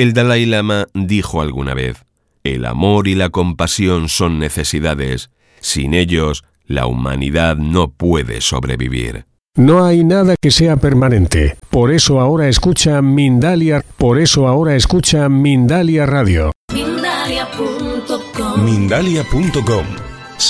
El Dalai Lama dijo alguna vez: el amor y la compasión son necesidades. Sin ellos, la humanidad no puede sobrevivir. No hay nada que sea permanente. Por eso ahora escucha Mindalia Radio. Mindalia.com